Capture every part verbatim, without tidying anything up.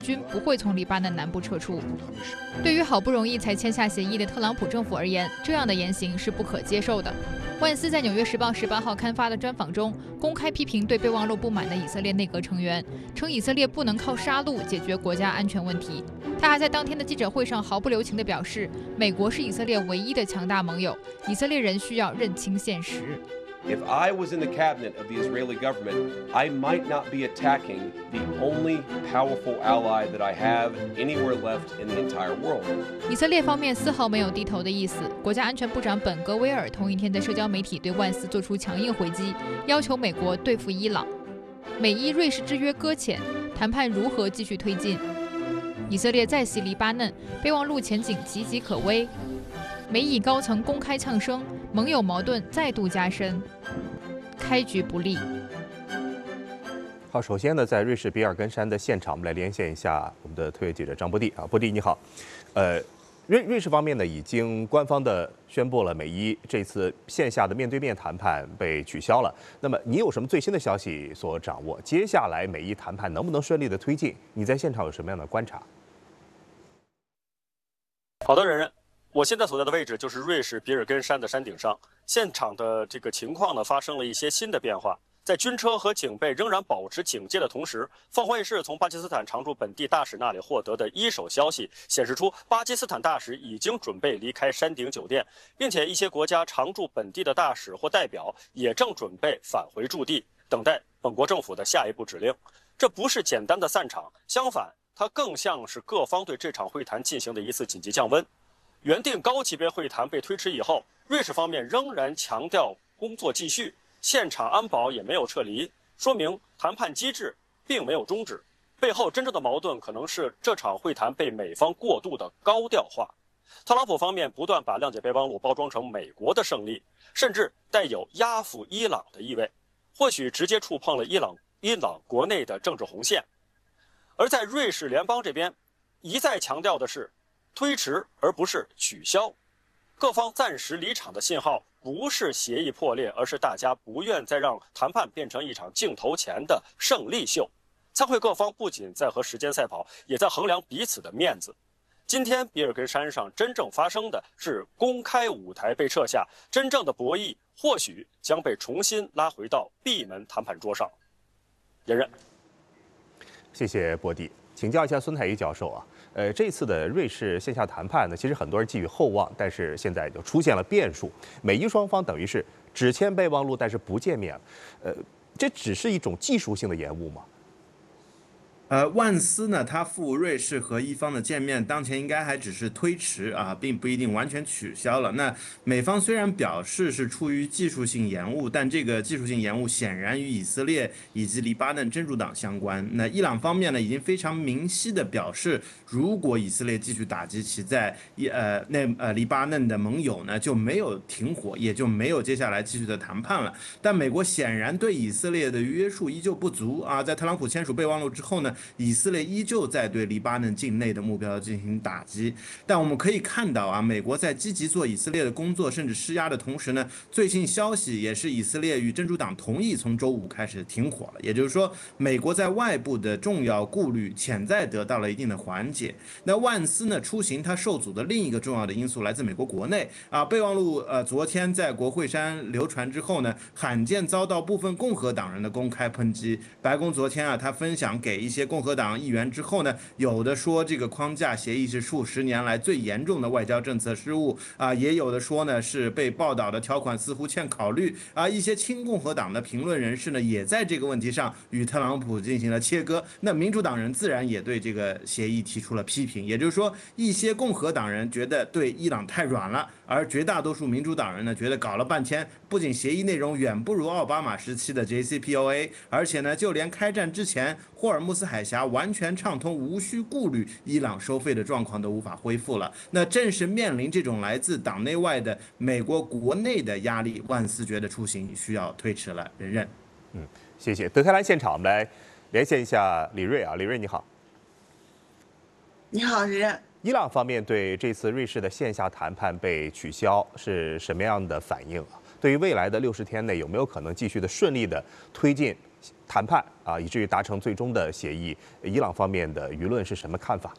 军不会从黎巴嫩南部撤出。对于好不容易才签下协议的特朗普政府而言，这样的言行是不可接受的。万斯在《纽约时报》十八号刊发的专访中，公开批评对备忘录不满的以色列内阁成员，称以色列不能靠杀戮解决国家安全问题。他还在当天的记者会上毫不留情地表示，美国是以色列唯一的强大盟友，以色列人需要认清现实。 If I was in the cabinet of the Israeli government, I might not be attacking the only powerful ally that I have anywhere left in the entire world. 以色列方面丝毫没有低头的意思。国家安全部长本戈威尔同一天在社交媒体对万斯做出强硬回击，要求美国对付伊朗。美伊瑞士之约搁浅，谈判如何继续推进？以色列再袭黎巴嫩，备忘录前景岌岌可危。美以高层公开呛声，盟友矛盾再度加深，开局不利。 好，首先呢，在瑞士比尔根山的现场，我们来连线一下我们的特约记者张波弟啊，波弟你好。呃，瑞瑞士方面呢，已经官方的宣布了美伊这次线下的面对面谈判被取消了。那么你有什么最新的消息所掌握？接下来美伊谈判能不能顺利的推进？你在现场有什么样的观察？ 好的，任任。我现在所在的位置就是瑞士比尔根山的山顶上，现场的这个情况呢发生了一些新的变化。在军车和警备仍然保持警戒的同时，凤凰卫视从巴基斯坦常驻本地大使那里获得的一手消息显示出，巴基斯坦大使已经准备离开山顶酒店，并且一些国家常驻本地的大使或代表也正准备返回驻地，等待本国政府的下一步指令。这不是简单的散场，相反，它更像是各方对这场会谈进行的一次紧急降温。原定高级别会谈被推迟以后，瑞士方面仍然强调工作继续，现场安保也没有撤离，说明谈判机制并没有终止。背后真正的矛盾可能是这场会谈被美方过度的高调化。特朗普方面不断把谅解备忘录包装成美国的胜利，甚至带有压服伊朗的意味，或许直接触碰了伊朗伊朗国内的政治红线。而在瑞士联邦这边，一再强调的是推迟而不是取消，各方暂时离场的信号不是协议破裂，而是大家不愿再让谈判变成一场镜头前的胜利秀。参会各方不仅在和时间赛跑，也在衡量彼此的面子。今天比尔根山上真正发生的是公开舞台被撤下，真正的博弈或许将被重新拉回到闭门谈判桌上。任任， 谢谢波弟，请教一下孙太医教授啊。呃，这次的瑞士线下谈判呢，其实很多人寄予厚望，但是现在就出现了变数。美伊双方等于是只签备忘录，但是不见面了。呃，这只是一种技术性的延误吗？ 呃，万斯呢，他赴瑞士和伊方的见面，当前应该还只是推迟啊，并不一定完全取消了。那美方虽然表示是出于技术性延误，但这个技术性延误显然与以色列以及黎巴嫩真主党相关。那伊朗方面呢，已经非常明晰地表示，如果以色列继续打击其在伊呃那呃黎巴嫩的盟友呢，就没有停火，也就没有接下来继续的谈判了。但美国显然对以色列的约束依旧不足啊，在特朗普签署备忘录之后呢，以色列依旧在对黎巴嫩境内的目标进行打击，但我们可以看到啊，美国在积极做以色列的工作，甚至施压的同时呢，最新消息也是以色列与真主党同意从周五开始停火了，也就是说，美国在外部的重要顾虑潜在得到了一定的缓解。那万斯呢出行，他受阻的另一个重要的因素来自美国国内啊，备忘录呃昨天在国会山流传之后呢，罕见遭到部分共和党人的公开抨击。白宫昨天啊，他分享给一些共和党议员之后呢，有的说这个框架协议是数十年来最严重的外交政策失误啊，也有的说呢是被报道的条款似乎欠考虑啊。一些亲共和党的评论人士呢，也在这个问题上与特朗普进行了切割。那民主党人自然也对这个协议提出了批评，也就是说，一些共和党人觉得对伊朗太软了，而绝大多数民主党人呢，觉得搞了半天，不仅协议内容远不如奥巴马时期的 J C P O A， 而且呢，就连开战之前霍尔木斯海峡完全畅通，无需顾虑伊朗收费的状况都无法恢复了。那正是面临这种来自党内外的美国国内的压力，万斯觉得出行需要推迟了。任任， 嗯，谢谢。德黑兰现场，我们来连线一下李瑞啊，李瑞你好。 你好，任任。 伊朗方面对这次瑞士的线下谈判被取消是什么样的反应啊？对于未来的六十天内有没有可能继续的顺利的推进谈判啊，以至于达成最终的协议，伊朗方面的舆论是什么看法？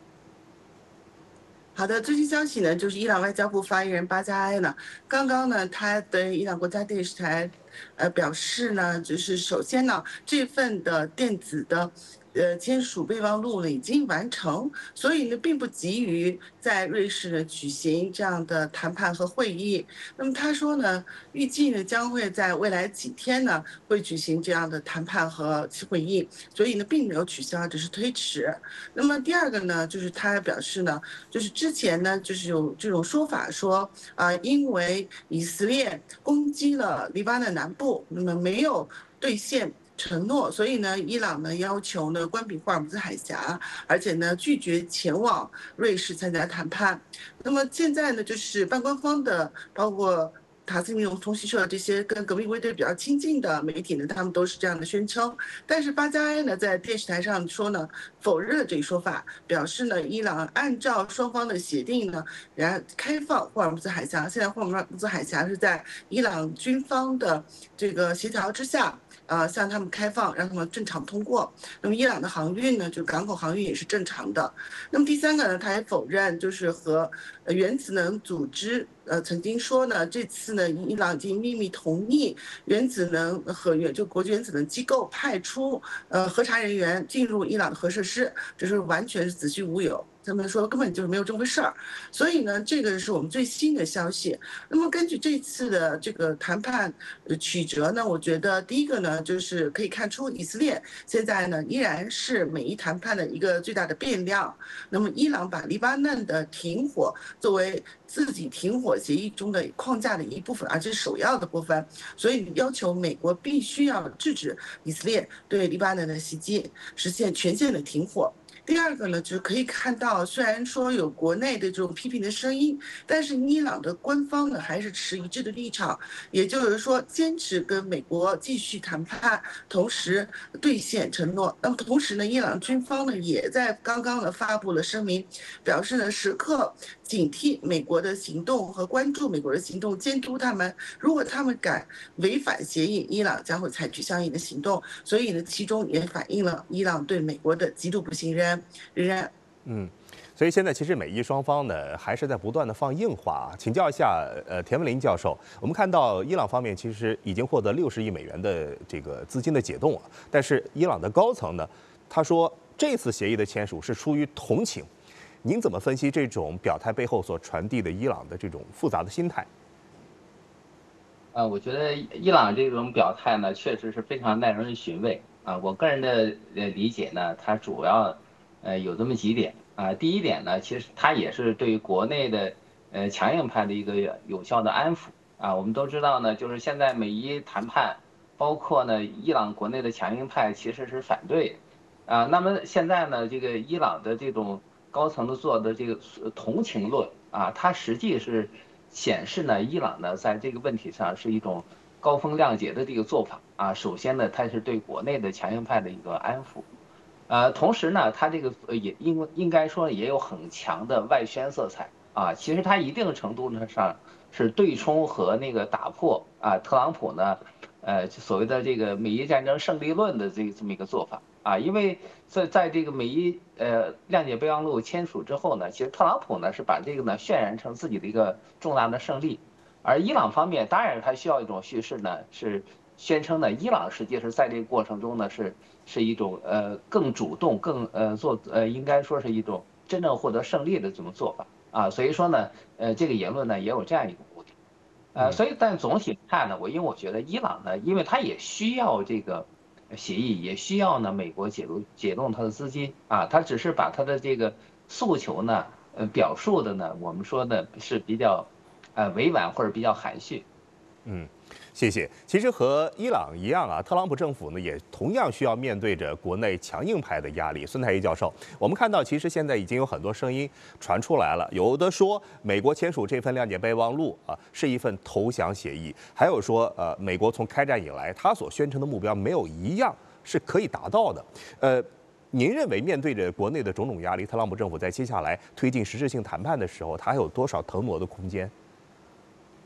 好的，最新消息呢，就是伊朗外交部发言人巴加埃呢，刚刚呢，他对伊朗国家电视台，呃，表示呢，就是首先呢，这份的电子的。呃，签署备忘录呢已经完成，所以呢，并不急于在瑞士呢举行这样的谈判和会议。那么他说呢，预计呢将会在未来几天呢会举行这样的谈判和会议，所以呢并没有取消，只是推迟。那么第二个呢，就是他表示呢，就是之前呢就是有这种说法说啊、呃，因为以色列攻击了黎巴嫩南部，那么没有兑现承诺，所以呢，伊朗呢要求呢关闭霍尔木兹海峡，而且呢拒绝前往瑞士参加谈判。那么现在呢，就是半官方的，包括塔斯民通讯社这些跟革命卫队比较亲近的媒体呢，他们都是这样的宣称。但是巴加埃呢在电视台上说呢，否认了这一说法，表示呢，伊朗按照双方的协定呢，然开放霍尔木兹海峡。现在霍尔木兹海峡是在伊朗军方的这个协调之下。呃，向他们开放，让他们正常通过。那么伊朗的航运呢，就港口航运也是正常的。那么第三个呢，他也否认，就是和呃原子能组织呃曾经说呢，这次呢，伊朗已经秘密同意原子能和原就国际原子能机构派出呃核查人员进入伊朗的核设施，这是完全是子虚乌有。他们说根本就是没有这回事儿，所以呢，这个是我们最新的消息。那么根据这次的这个谈判曲折呢，我觉得第一个呢，就是可以看出以色列现在呢依然是美伊谈判的一个最大的变量。那么伊朗把黎巴嫩的停火作为自己停火协议中的框架的一部分，而且是首要的部分，所以要求美国必须要制止以色列对黎巴嫩的袭击，实现全线的停火。第二个呢，就是可以看到，虽然说有国内的这种批评的声音，但是伊朗的官方呢还是持一致的立场，也就是说坚持跟美国继续谈判，同时兑现承诺。那么同时呢，伊朗军方呢也在刚刚呢发布了声明，表示呢时刻警惕美国的行动和关注美国的行动，监督他们。如果他们敢违反协议，伊朗将会采取相应的行动。所以呢，其中也反映了伊朗对美国的极度不信任。仍然， 嗯，所以现在其实美伊双方呢还是在不断的放硬话。请教一下，呃，田文林教授，我们看到伊朗方面其实已经获得六十亿美元的这个资金的解冻了，但是伊朗的高层呢，他说这次协议的签署是出于同情。您怎么分析这种表态背后所传递的伊朗的这种复杂的心态？ 呃，我觉得伊朗这种表态呢，确实是非常耐人寻味啊。我个人的呃理解呢，它主要呃有这么几点啊。第一点呢，其实它也是对于国内的呃强硬派的一个有效的安抚啊。我们都知道呢，就是现在美伊谈判，包括呢伊朗国内的强硬派其实是反对啊。那么现在呢，这个伊朗的这种高层的做的这个同情论啊，它实际是显示呢，伊朗呢在这个问题上是一种高风亮节的这个做法啊。首先呢，它是对国内的强硬派的一个安抚，呃，同时呢，它这个也应应该说也有很强的外宣色彩啊。其实它一定程度上是对冲和那个打破啊特朗普呢，呃所谓的这个美伊战争胜利论的这这么一个做法啊。因为在在这个美伊呃谅解备忘录签署之后呢，其实特朗普呢是把这个呢渲染成自己的一个重大的胜利，而伊朗方面当然它需要一种叙事呢，是宣称呢伊朗实际是在这个过程中呢是是一种呃更主动更呃做呃应该说是一种真正获得胜利的这种做法啊。所以说呢呃这个言论呢也有这样一个目的，呃所以但总体看呢，我因为我觉得伊朗呢，因为它也需要这个协议，也需要呢美国解冻解冻它的资金啊，它只是把它的这个诉求呢，呃表述的呢，我们说呢是比较，呃委婉或者比较含蓄。 嗯，谢谢。其实和伊朗一样啊，特朗普政府呢也同样需要面对着国内强硬派的压力。孙太一教授，我们看到其实现在已经有很多声音传出来了，有的说美国签署这份谅解备忘录啊是一份投降协议，还有说呃美国从开战以来他所宣称的目标没有一样是可以达到的。呃，您认为面对着国内的种种压力，特朗普政府在接下来推进实质性谈判的时候，他还有多少腾挪的空间？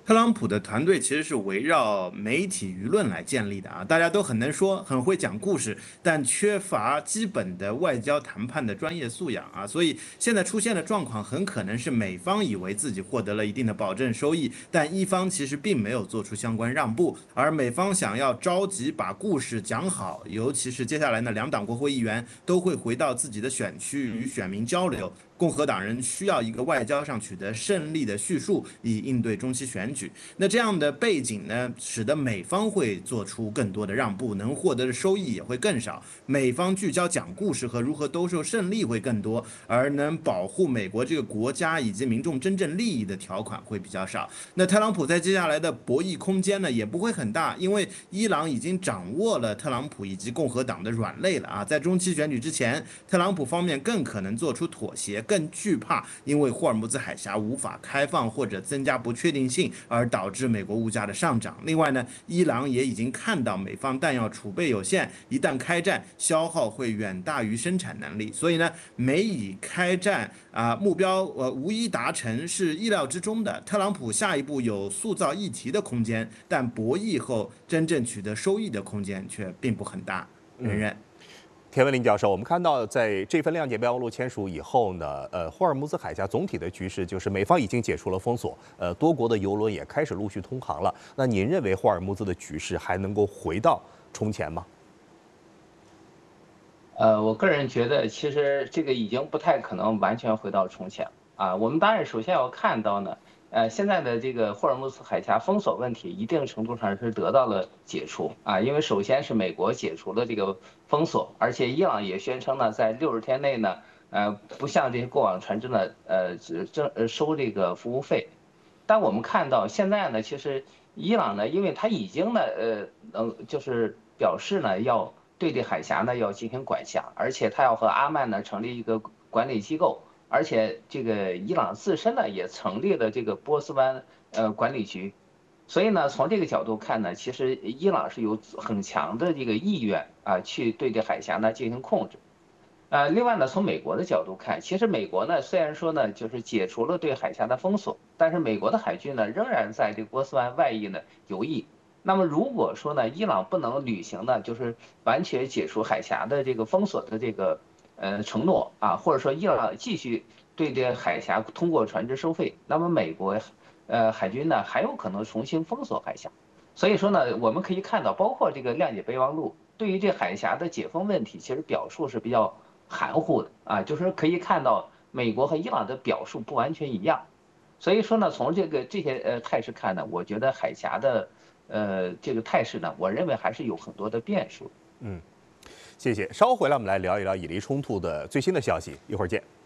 特朗普的团队其实是围绕媒体舆论来建立的啊，大家都很能说，很会讲故事，但缺乏基本的外交谈判的专业素养啊，所以现在出现的状况很可能是美方以为自己获得了一定的保证收益，但伊方其实并没有做出相关让步，而美方想要着急把故事讲好，尤其是接下来呢，两党国会议员都会回到自己的选区与选民交流。共和党人需要一个外交上取得胜利的叙述，以应对中期选举。那这样的背景呢，使得美方会做出更多的让步，能获得的收益也会更少。美方聚焦讲故事和如何兜售胜利会更多，而能保护美国这个国家以及民众真正利益的条款会比较少。那特朗普在接下来的博弈空间呢，也不会很大，因为伊朗已经掌握了特朗普以及共和党的软肋了啊。在中期选举之前，特朗普方面更可能做出妥协。更惧怕因为霍尔木兹海峡无法开放或者增加不确定性而导致美国物价的上涨。另外呢，伊朗也已经看到美方弹药储备有限，一旦开战，消耗会远大于生产能力。所以呢，美以开战啊、呃、目标呃无一达成是意料之中的。特朗普下一步有塑造议题的空间，但博弈后真正取得收益的空间却并不很大。人人。嗯田文林教授，我们看到在这份谅解备忘录签署以后呢，呃，霍尔木兹海峡总体的局势就是美方已经解除了封锁，呃，多国的油轮也开始陆续通航了。那您认为霍尔木兹的局势还能够回到从前吗？ 呃，我个人觉得，其实这个已经不太可能完全回到从前啊。我们当然首先要看到呢。呃，现在的这个霍尔木兹海峡封锁问题，一定程度上是得到了解除啊，因为首先是美国解除了这个封锁，而且伊朗也宣称呢，在六十天内呢，呃，不向这些过往船只呢，呃，征呃收这个服务费。但我们看到现在呢，其实伊朗呢，因为它已经呢，呃，能就是表示呢，要对这海峡呢要进行管辖，而且它要和阿曼呢成立一个管理机构。而且这个伊朗自身呢也成立了这个波斯湾呃管理局，所以呢从这个角度看呢，其实伊朗是有很强的这个意愿啊去对这海峡呢进行控制。呃，另外呢从美国的角度看，其实美国呢虽然说呢就是解除了对海峡的封锁，但是美国的海军呢仍然在这个波斯湾外役呢游弋。那么如果说呢伊朗不能履行呢就是完全解除海峡的这个封锁的这个。呃，承诺啊，或者说伊朗继续对这海峡通过船只收费，那么美国呃海军呢还有可能重新封锁海峡。所以说呢，我们可以看到，包括这个谅解备忘录对于这海峡的解封问题，其实表述是比较含糊的啊，就是可以看到美国和伊朗的表述不完全一样。所以说呢，从这个这些呃态势看呢，我觉得海峡的呃这个态势呢，我认为还是有很多的变数。 嗯。谢谢。稍后回来，我们来聊一聊以黎冲突的最新的消息。一会儿见。